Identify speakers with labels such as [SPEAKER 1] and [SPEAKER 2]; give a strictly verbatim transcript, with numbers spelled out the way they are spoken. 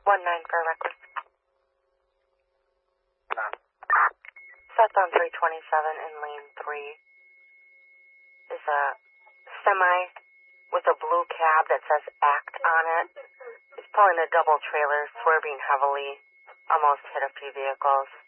[SPEAKER 1] One nine for record. Southbound three twenty-seven in lane three is a semi with a blue cab that says ACT on it. It's pulling a double trailer, swerving heavily, almost hit a few vehicles.